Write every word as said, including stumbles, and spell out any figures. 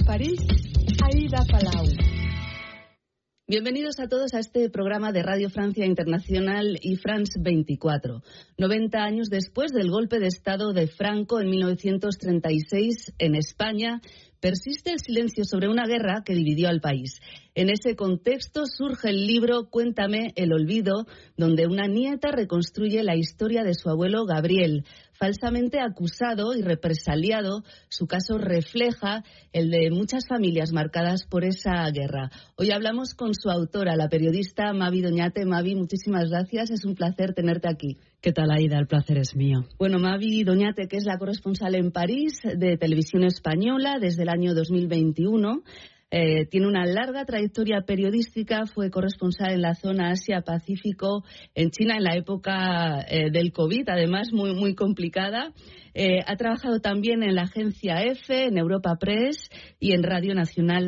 En París, Aida Palau. Bienvenidos a todos a este programa de Radio Francia Internacional y France veinticuatro. noventa años después del golpe de Estado de Franco en mil novecientos treinta y seis en España, persiste el silencio sobre una guerra que dividió al país. En ese contexto surge el libro Cuéntame el olvido, donde una nieta reconstruye la historia de su abuelo Gabriel. Falsamente acusado y represaliado, su caso refleja el de muchas familias marcadas por esa guerra. Hoy hablamos con su autora, la periodista Mavi Doñate. Mavi, muchísimas gracias, es un placer tenerte aquí. ¿Qué tal, Aida? El placer es mío. Bueno, Mavi Doñate, que es la corresponsal en París de Televisión Española desde el año dos mil veintiuno. Eh, tiene una larga trayectoria periodística, fue corresponsal en la zona Asia-Pacífico, en China en la época eh, del COVID, además muy, muy complicada. Eh, ha trabajado también en la agencia EFE, en Europa Press y en Radio Nacional